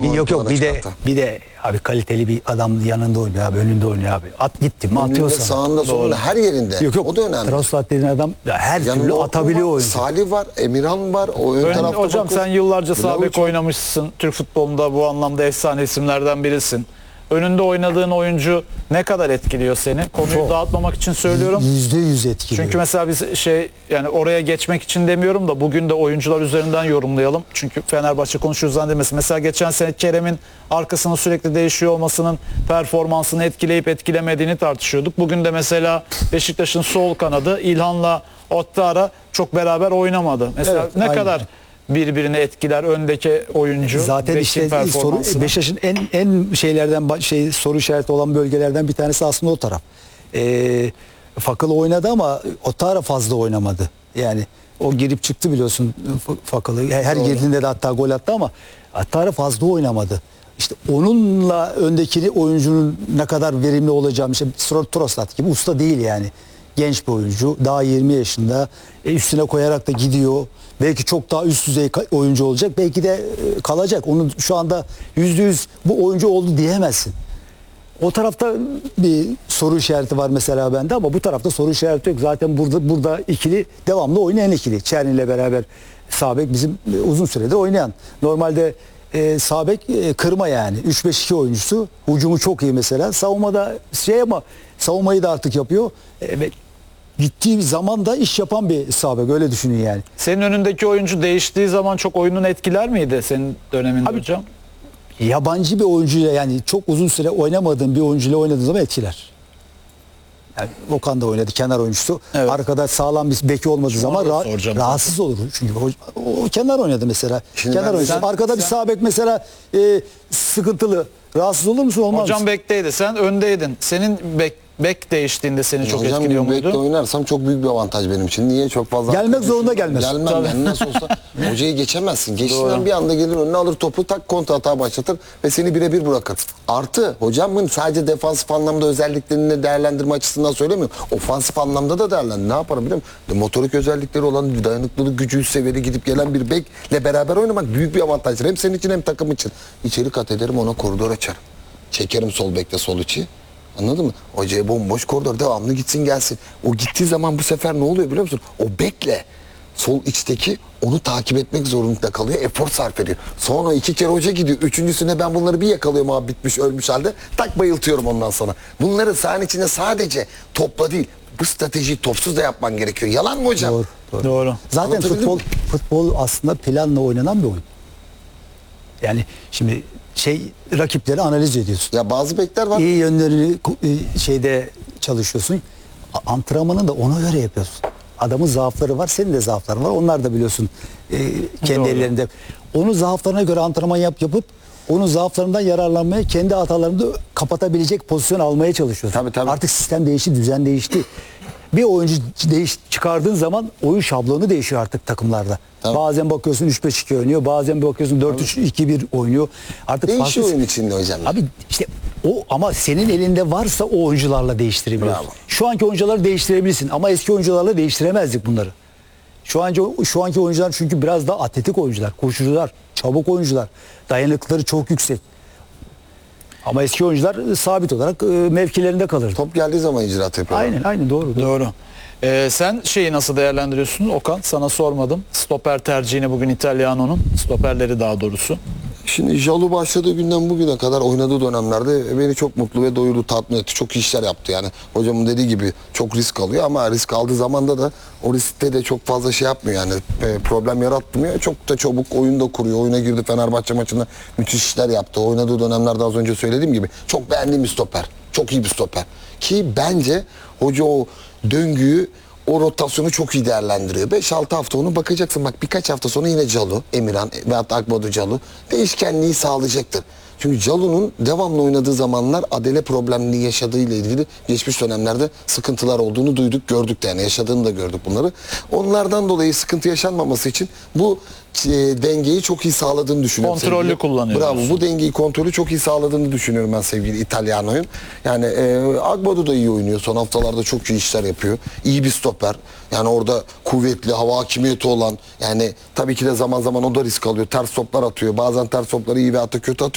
Yok yok, bir de abi kaliteli bir adam yanında oynuyor abi, önünde oynuyor abi. At gitti mi atıyor sana. Sağında solunda her yerinde. Yok yok, o da önemli. Trostat dediğin adam her türlü atabiliyor oyuncu. Salih var, Emirhan var. O ön tarafta Hocam sen yıllarca sağ bek oynamışsın. Türk futbolunda bu anlamda efsane isimlerden birisin. Önünde oynadığın oyuncu ne kadar etkiliyor seni? Konuyu dağıtmamak için söylüyorum. %100 etkiliyor. Çünkü mesela biz yani oraya geçmek için demiyorum da bugün de oyuncular üzerinden yorumlayalım. Çünkü Fenerbahçe konuşuyoruz zannedilmesin. Mesela geçen sene Kerem'in arkasının sürekli değişiyor olmasının performansını etkileyip etkilemediğini tartışıyorduk. Bugün de mesela Beşiktaş'ın sol kanadı İlhan'la Ottara çok beraber oynamadı. Mesela Evet, ne aynen. kadar birbirini etkiler öndeki oyuncu? Zaten işte Beşiktaş'ın en şeylerden soru işareti olan bölgelerden bir tanesi aslında o taraf. Fakıl oynadı ama Ottara fazla oynamadı. Yani o girip çıktı biliyorsun Fakıl'ı. Her girdiğinde de hatta gol attı ama Ottara fazla oynamadı. İşte onunla öndeki oyuncunun ne kadar verimli olacağı, işte Trostat gibi usta değil yani. Genç bir oyuncu, daha 20 yaşında, üstüne koyarak da gidiyor. Belki çok daha üst düzey oyuncu olacak. Belki de kalacak. Onun şu anda %100 bu oyuncu oldu diyemezsin. O tarafta bir soru işareti var mesela bende ama bu tarafta soru işareti yok. Zaten burada ikili devamlı oynayan ikili. Çerni ile beraber sağ bek bizim uzun süredir oynayan. Normalde sağ bek kırma yani. 3-5-2 oyuncusu. Hücumu çok iyi mesela. Savunmada ama savunmayı da artık yapıyor. Gittiği zaman da iş yapan bir sağ bek, öyle düşünün yani. Senin önündeki oyuncu değiştiği zaman çok oyunun etkiler miydi senin döneminde hocam? Yabancı bir oyuncuyla, yani çok uzun süre oynamadığın bir oyuncuyla oynadığı zaman etkiler. Yani Okan da oynadı, kenar oyuncusu. Evet. Arkada sağlam bir beki olmadığı zaman rahatsız olur. Çünkü o kenar oynadı mesela. Şimdi kenar oyuncusu. Arkada bir sağ bek mesela sıkıntılı. Rahatsız olur musun? Olmaz. Hocam bekteydi, sen öndeydin. Senin bek değiştiğinde seni çok etkiliyor muydu? Bekle oynarsam çok büyük bir avantaj benim için. Niye? Çok fazla gelmek zorunda gelmez. Gelmem yani, nasıl olsa hocayı geçemezsin. Geçtiğinden bir anda gelir önüne alır topu, tak kontra hata başlatır ve seni birebir bırakır. Artı hocamın sadece defansif anlamda özelliklerini değerlendirme açısından söylemiyorum. Ofansif anlamda da değerlendir. Ne yaparım biliyor musun? Motorik özellikleri olan, dayanıklılık gücü üst seviyede gidip gelen bir bekle beraber oynamak büyük bir avantajdır. Hem senin için hem takım için. İçeri kat ederim, ona koridor açarım. Çekerim sol bekle sol içi. Anladın mı? Hocaya bomboş koridor devamlı gitsin gelsin. O gittiği zaman bu sefer ne oluyor biliyor musun? O bekle sol içteki onu takip etmek zorunda kalıyor. Efor sarf ediyor. Sonra 2 kere hoca gidiyor. Üçüncüsüne ben bunları bir yakalıyorum abi, bitmiş ölmüş halde. Tak bayıltıyorum ondan sonra. Bunları sahanın içinde sadece topla değil, bu stratejiyi topsuz da yapman gerekiyor. Yalan mı hocam? Doğru. Zaten futbol aslında planla oynanan bir oyun. Yani şimdi rakipleri analiz ediyorsun. Ya bazı bekler var. İyi yönlerini çalışıyorsun. Antrenmanı da ona göre yapıyorsun. Adamın zaafları var, senin de zaafların var. Onlar da biliyorsun kendi ellerinde. Onun zaaflarına göre antrenman yapıp onun zaaflarından yararlanmaya, kendi hatalarını da kapatabilecek pozisyon almaya çalışıyorsun. Tabii. Artık sistem değişti, düzen değişti. Bir oyuncu çıkardığın zaman oyun şablonu değişiyor artık takımlarda. Tabii. Bazen bakıyorsun 3-5-2 oynuyor, bazen bakıyorsun 4-3-2-1 oynuyor. Artık değişiyor oyun içinde hocam. Abi işte o, ama senin elinde varsa o oyuncularla değiştirebiliyorsun. Bravo. Şu anki oyuncuları değiştirebilirsin ama eski oyuncularla değiştiremezdik bunları. Şu anki oyuncular çünkü biraz daha atletik oyuncular, koşucular, çabuk oyuncular. Dayanıklıkları çok yüksek. Ama eski oyuncular sabit olarak mevkilerinde kalır. Top geldiği zaman icraat yapıyor. Aynen doğru. Sen şeyi nasıl değerlendiriyorsun Okan? Sana sormadım. Stoper tercihini bugün İtalyano'nun. Stoperleri daha doğrusu. Şimdi Jalou başladığı günden bugüne kadar oynadığı dönemlerde beni çok mutlu ve doyurdu, tatmin etti. Çok iyi işler yaptı yani. Hocamın dediği gibi çok risk alıyor ama risk aldığı zamanda da o riskte de çok fazla şey yapmıyor yani. Problem yaratmıyor. Çok da çabuk oyun da kuruyor. Oyuna girdi, Fenerbahçe maçında müthiş işler yaptı. Oynadığı dönemlerde az önce söylediğim gibi çok beğendiğim bir stoper. Çok iyi bir stoper. Ki bence hoca o döngüyü, o rotasyonu çok iyi değerlendiriyor. 5-6 hafta onu bakacaksın. Bak birkaç hafta sonra yine Jalou, Emirhan veyahut Akbadu Jalou değişkenliği sağlayacaktır. Çünkü Jalou'nun devamlı oynadığı zamanlar adele problemini yaşadığı ile ilgili geçmiş dönemlerde sıkıntılar olduğunu duyduk, gördük de yani yaşadığını da gördük bunları. Onlardan dolayı sıkıntı yaşanmaması için bu dengeyi çok iyi sağladığını düşünüyorum. Kontrollü kullanıyor. Bravo. Bu dengeyi, kontrolü çok iyi sağladığını düşünüyorum ben sevgili İtalyano'yun. Yani Agbadu da iyi oynuyor. Son haftalarda çok iyi işler yapıyor. İyi bir stoper. Yani orada kuvvetli, hava hakimiyeti olan, yani tabii ki de zaman zaman o da risk alıyor. Ters toplar atıyor. Bazen ters topları iyi veyahut da kötü atıyor.